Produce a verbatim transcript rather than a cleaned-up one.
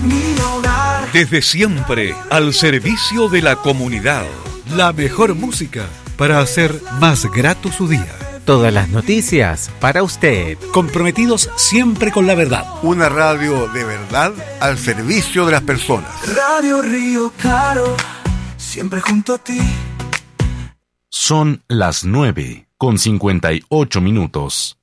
mi hogar. Desde siempre, al servicio de la comunidad. La mejor música para hacer más grato su día. Todas las noticias para usted. Comprometidos siempre con la verdad. Una radio de verdad al servicio de las personas. Radio Río Claro, siempre junto a ti. Son las nueve con cincuenta y ocho minutos.